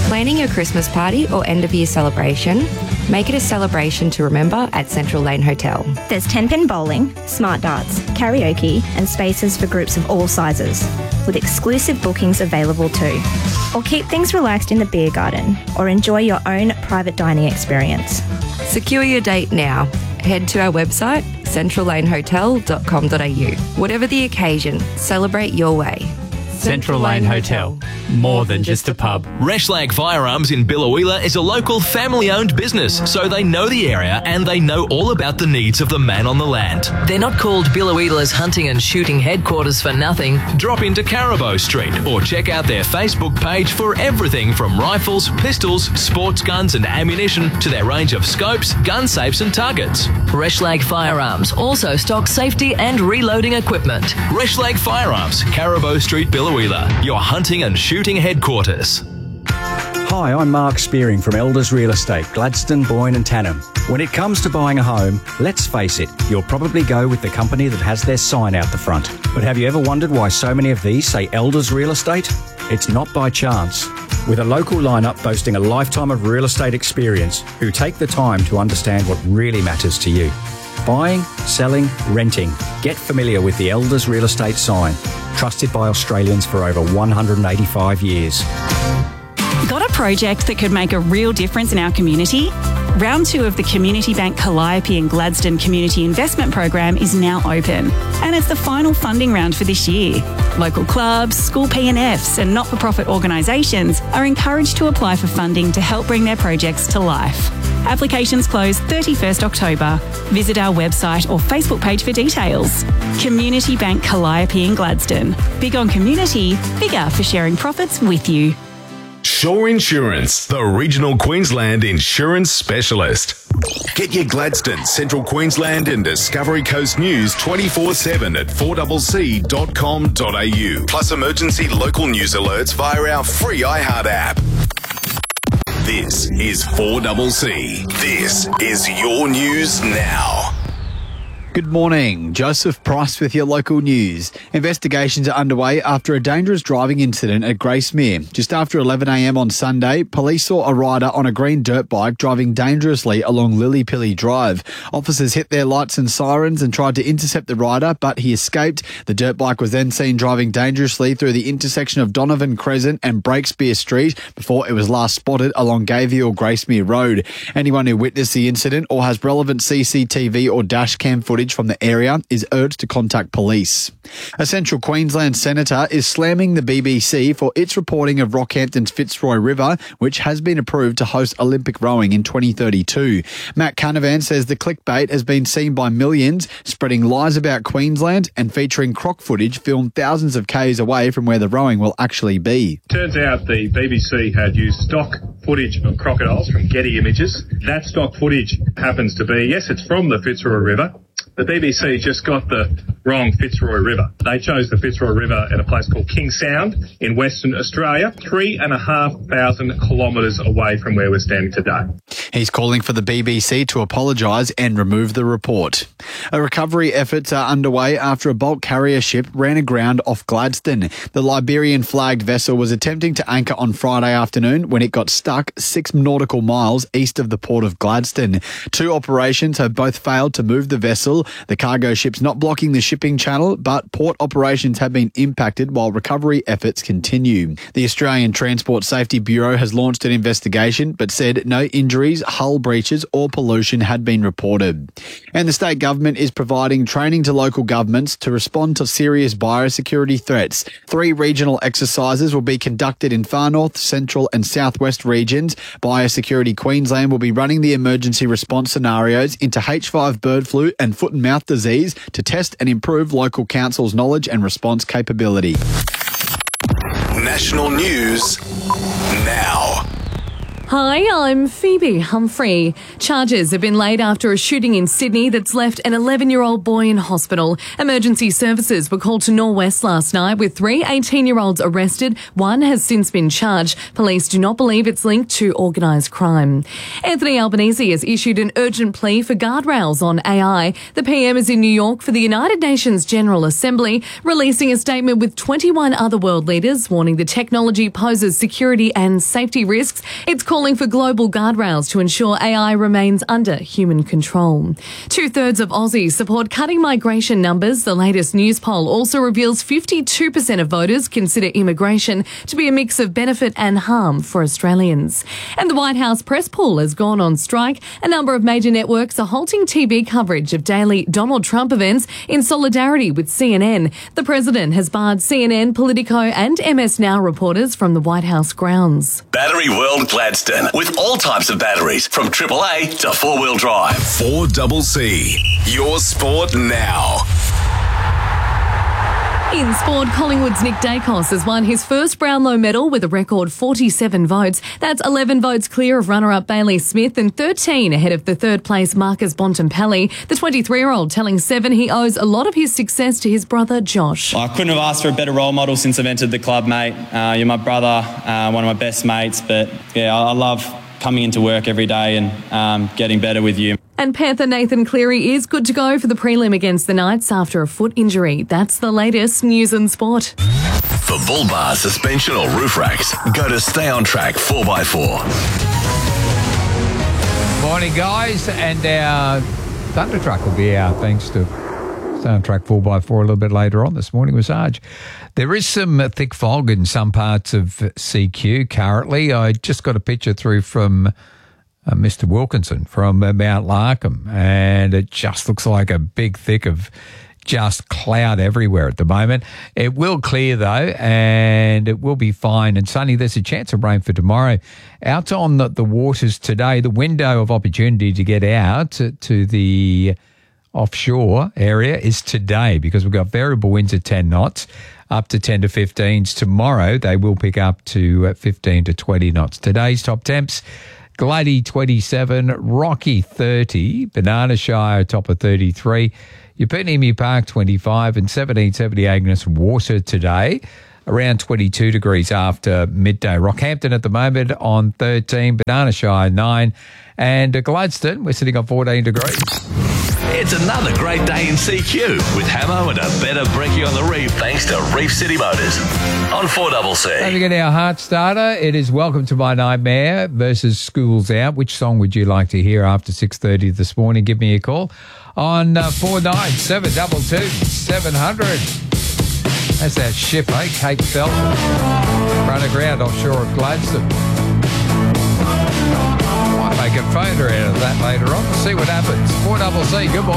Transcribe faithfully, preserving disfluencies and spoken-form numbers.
Planning your Christmas party or end-of-year celebration? Make it a celebration to remember at Central Lane Hotel. There's ten-pin bowling, smart darts, karaoke and spaces for groups of all sizes, with exclusive bookings available too. Or keep things relaxed in the beer garden or enjoy your own private dining experience. Secure your date now. Head to our website, central lane hotel dot com dot a u. Whatever the occasion, celebrate your way. Central Lane Hotel, more than just a pub. Reshlag Firearms in Biloela is a local family-owned business, so they know the area and they know all about the needs of the man on the land. They're not called Biloela's hunting and shooting headquarters for nothing. Drop into Carabo Street or check out their Facebook page for everything from rifles, pistols, sports guns and ammunition to their range of scopes, gun safes and targets. Reshlag Firearms also stocks safety and reloading equipment. Reshlag Firearms, Carabo Street, Biloela, your hunting and shooting headquarters. Hi, I'm Mark Spearing from Elders Real Estate, Gladstone, Boyne and Tanham. When it comes to buying a home, let's face it, you'll probably go with the company that has their sign out the front. But have you ever wondered why so many of these say Elders Real Estate? It's not by chance. With a local lineup boasting a lifetime of real estate experience who take the time to understand what really matters to you. Buying, selling, renting. Get familiar with the Elders Real Estate sign. Trusted by Australians for over one hundred eighty-five years. Got a project that could make a real difference in our community? Round two of the Community Bank Calliope and Gladstone Community Investment Program is now open, and it's the final funding round for this year. Local clubs, school P and Fs and not-for-profit organisations are encouraged to apply for funding to help bring their projects to life. Applications close thirty-first October. Visit our website or Facebook page for details. Community Bank Calliope and Gladstone. Big on community, bigger for sharing profits with you. Shore Insurance, the regional Queensland insurance specialist. Get your Gladstone, Central Queensland and Discovery Coast news twenty-four seven at four c c dot com dot a u. Plus emergency local news alerts via our free iHeart app. This is four C C. This is your news now. Good morning. Joseph Price with your local news. Investigations are underway after a dangerous driving incident at Gracemere. Just after eleven a m on Sunday, police saw a rider on a green dirt bike driving dangerously along Lillypilly Drive. Officers hit their lights and sirens and tried to intercept the rider, but he escaped. The dirt bike was then seen driving dangerously through the intersection of Donovan Crescent and Breakspear Street before it was last spotted along Gayville or Gracemere Road. Anyone who witnessed the incident or has relevant C C T V or dash cam footage from the area is urged to contact police. A Central Queensland senator is slamming the B B C for its reporting of Rockhampton's Fitzroy River, which has been approved to host Olympic rowing in twenty thirty-two. Matt Canavan says the clickbait has been seen by millions, spreading lies about Queensland and featuring croc footage filmed thousands of k's away from where the rowing will actually be. Turns out the B B C had used stock footage of crocodiles from Getty Images. That stock footage happens to be, yes, it's from the Fitzroy River. The B B C just got the wrong Fitzroy River. They chose the Fitzroy River at a place called King Sound in Western Australia, three and a half thousand kilometres away from where we're standing today. He's calling for the B B C to apologise and remove the report. A recovery efforts are underway after a bulk carrier ship ran aground off Gladstone. The Liberian-flagged vessel was attempting to anchor on Friday afternoon when it got stuck six nautical miles east of the port of Gladstone. Two operations have both failed to move the vessel. The cargo ship's not blocking the shipping channel, but port operations have been impacted while recovery efforts continue. The Australian Transport Safety Bureau has launched an investigation but said no injuries, hull breaches or pollution had been reported. And the state government is providing training to local governments to respond to serious biosecurity threats. Three regional exercises will be conducted in Far North, Central and Southwest regions. Biosecurity Queensland will be running the emergency response scenarios into H five bird flu and foot and mouth disease to test and improve local councils' knowledge and response capability. National news now. Hi, I'm Phoebe Humphrey. Charges have been laid after a shooting in Sydney that's left an eleven-year-old boy in hospital. Emergency services were called to Norwest last night with three eighteen-year-olds arrested. One has since been charged. Police do not believe it's linked to organised crime. Anthony Albanese has issued an urgent plea for guardrails on A I. The P M is in New York for the United Nations General Assembly, releasing a statement with twenty-one other world leaders warning the technology poses security and safety risks. It's called calling for global guardrails to ensure A I remains under human control. Two-thirds of Aussies support cutting migration numbers. The latest news poll also reveals fifty-two percent of voters consider immigration to be a mix of benefit and harm for Australians. And the White House press pool has gone on strike. A number of major networks are halting T V coverage of daily Donald Trump events in solidarity with C N N. The president has barred C N N, Politico and M S Now reporters from the White House grounds. Battery World Gladstone, with all types of batteries from triple A to four-wheel drive. four C C, your sport now. In sport, Collingwood's Nick Dacos has won his first Brownlow medal with a record forty-seven votes. That's eleven votes clear of runner-up Bailey Smith and thirteen ahead of the third-place Marcus Bontempelli. The twenty-three-year-old telling Seven he owes a lot of his success to his brother Josh. I couldn't have asked for a better role model since I've entered the club, mate. Uh, you're my brother, uh, one of my best mates, but yeah, I, I love coming into work every day and um, getting better with you. And Panther Nathan Cleary is good to go for the prelim against the Knights after a foot injury. That's the latest news and sport. For bull bar, suspension or roof racks, go to Stay On Track four by four. Morning, guys, and our Thunder Truck will be out thanks to Stay On Track four by four a little bit later on this morning with Sarge. There is some thick fog in some parts of C Q currently. I just got a picture through from Uh, Mister Wilkinson from uh, Mount Larkham, and it just looks like a big thick of just cloud everywhere at the moment. It will clear though, and it will be fine and sunny. There's a chance of rain for tomorrow. Out on the, the waters today, the window of opportunity to get out to, to the offshore area is today because we've got variable winds at ten knots. Up to ten to fifteens. Tomorrow, they will pick up to uh, fifteen to twenty knots. Today's top temps: Glady twenty-seven, Rocky thirty, Banana Shire top of thirty-three, Upernimi Park twenty-five, and seventeen seventy Agnes Water today, around twenty-two degrees after midday. Rockhampton at the moment on thirteen, Banana Shire nine, and Gladstone, we're sitting on fourteen degrees. It's another great day in C Q with Hamo and a better brekkie on the reef thanks to Reef City Motors on four C C. Don't forget our heart starter. It is Welcome to My Nightmare versus School's Out. Which song would you like to hear after six thirty this morning? Give me a call on uh, four nine seven two two seven hundred. That's that ship, eh? Cape Felton. Run aground offshore of Gladstone. Might make a photo out of that later on. We'll see what happens. four C C, good morning.